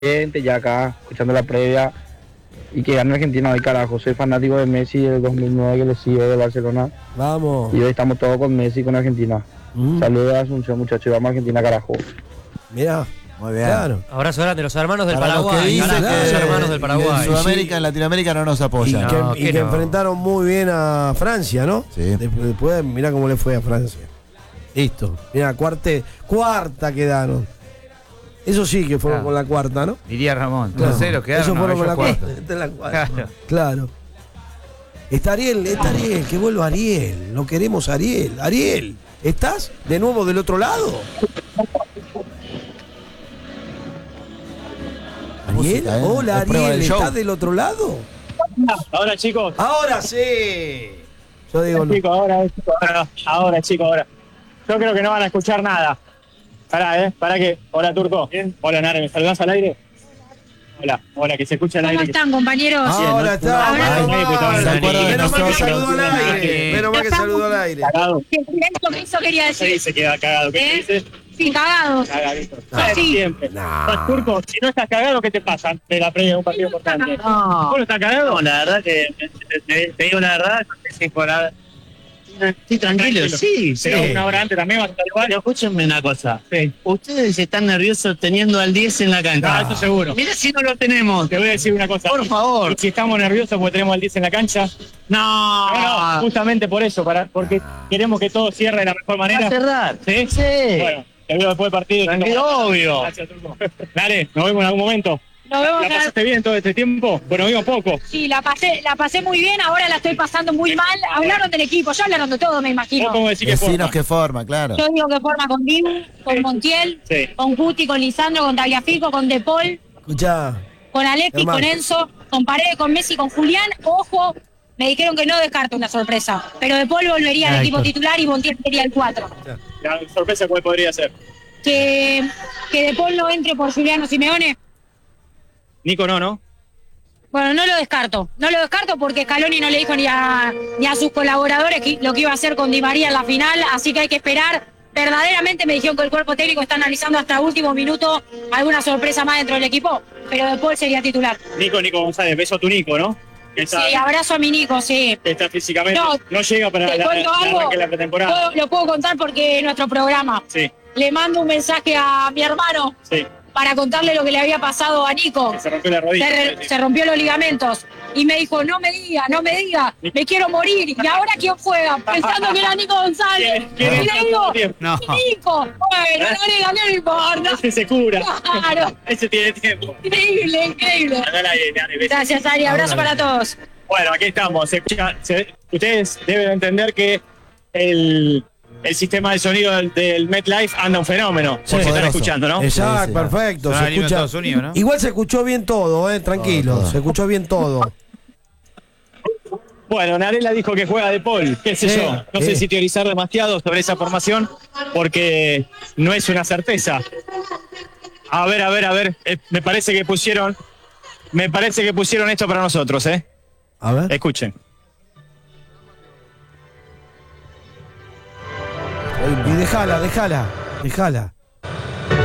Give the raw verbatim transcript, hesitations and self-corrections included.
gente ya acá, escuchando la previa. Y que gane Argentina hoy, carajo. Soy fanático de Messi del dos mil nueve, que le sigo de Barcelona. Vamos. Y hoy estamos todos con Messi y con Argentina. Mm. Saludos a Asunción, muchachos. Y vamos a Argentina, carajo. Mirá. Muy bien. Claro. Abrazo grande, los hermanos del Para Paraguay. Los que dicen Carajo, que los hermanos del Paraguay. En Sudamérica, en Latinoamérica no nos apoyan. Y que, No, y que que no. enfrentaron muy bien a Francia, ¿no? Sí. Después, después mirá cómo le fue a Francia. Listo. Mirá, cuarte, cuarta quedaron. Eso sí que fueron Claro. con la cuarta, ¿no? Diría Ramón. Claro. Terceros quedaron. Ellos no, fueron con la ellos cuarta. cuartos. Esta es la cuarta. Claro. Claro. Está Ariel, está Ariel, que vuelva Ariel. No queremos a Ariel. Ariel, ¿estás de nuevo del otro lado? Ariel, Música, ¿eh? hola Es prueba Ariel, del show. ¿estás del otro lado? Ahora, chicos. Ahora sí. Yo digo, no. Chicos, ahora, chicos, ahora, ahora, chicos, ahora. Yo creo que no van a escuchar nada. Pará, ¿eh? Pará que... Hola, Turco. ¿Bien? Hola, Nare, ¿me saludás al aire? Hola, hola, que se escucha al ¿Cómo aire. están, compañeros? Ahora está. Ahora menos sí. mal. ¿Se acuerdan de Menos mal que nosotros? saludó al aire. Menos mal que saludó al aire. Cagado. ¿Qué eso, eso quería Sí, decir? se queda cagado. ¿Qué ¿Eh? te dice? Sí, cagados. Cagadito. Ah, sí. Siempre. No. Turco, si no estás cagado, ¿qué te pasa de la previa de un partido importante? No. ¿Vos no estás cagado? No, la verdad que... Te, te- te digo la verdad, no sé si por ahora... Estoy tranquilo, sí, sí. Pero una hora antes también vas a estar igual. Pero escúchenme una cosa. Sí. Ustedes están nerviosos teniendo al diez en la cancha. Ah, eso seguro. Mira si no lo tenemos. Te voy a decir una cosa. Por favor. Y si estamos nerviosos porque tenemos al diez en la cancha, No. no, no, justamente por eso, para, porque queremos que todo cierre de la mejor Va a manera. cerrar. ¿Sí? Sí. Bueno, te veo después del partido. Tranquilo, obvio. Gracias, Turco. Dale, nos vemos en algún momento. Nos vemos. ¿La pasaste bien todo este tiempo? Bueno, vimos poco. Sí, la pasé, la pasé muy bien, ahora la estoy pasando muy mal. Hablaron del equipo, ya hablaron de todo, me ¿Vos imagino. cómo decís que forma? Vecinos que forma, claro. Yo digo que forma con Dibu, con Montiel, Sí. con Guti, con Lisandro, con Tagliafico, con De Paul, Escuchá. con Alexis, Hermano. con Enzo, con Paredes, con Messi, con Julián. Ojo, me dijeron que no descarto una sorpresa, pero De Paul volvería al Ay, equipo con- titular y Montiel sería el cuatro. La sorpresa cuál podría ser. Que, que De Paul no entre por Juliano Simeone. Nico no, ¿no? Bueno, no lo descarto. No lo descarto porque Scaloni no le dijo ni a, ni a sus colaboradores que- lo que iba a hacer con Di María en la final, así que hay que esperar. Verdaderamente me dijeron que el cuerpo técnico está analizando hasta último minuto alguna sorpresa más dentro del equipo, pero De Paul sería titular. Nico, Nico González, beso a tu Nico, ¿no? Que está, Sí, abrazo a mi Nico, sí. que está físicamente. No, No, llega para Te la, cuento la- algo, arranque de la pretemporada. Puedo- lo puedo contar porque es nuestro programa. Sí, Le mando un mensaje a mi hermano sí. para contarle lo que le había pasado a Nico. Se rompió la rodilla. Se, re- se rompió los ligamentos y me dijo, no me diga, no me diga, me quiero morir. ¿Y ahora quién juega? Pensando que era Nico González. ¿Quién- quién Y es? le digo, No. Nico, bueno, no le gané, no importa. Ese se cura. Claro, Ese tiene tiempo. increíble, increíble. Dale, dale, dale, beso. Gracias, Ari, abrazo para todos. Bueno, aquí estamos. Se escucha- se- ustedes deben entender que el, el sistema de sonido del, del MetLife anda un fenómeno. Por si están poderoso. escuchando, ¿no? Exacto, Sí, sí. perfecto. Son Se libre en escucha. Estados Unidos, ¿no? Igual se escuchó bien todo, eh, tranquilo. Todo, todo. Se escuchó bien todo. Bueno, Narela dijo que juega de Paul, qué sé Sí, yo. No sí. sé si teorizar demasiado sobre esa formación, porque no es una certeza. A ver, a ver, a ver. eh, me parece que pusieron. Me parece que pusieron esto para nosotros, ¿eh? A ver. Escuchen. Y déjala, déjala, déjala.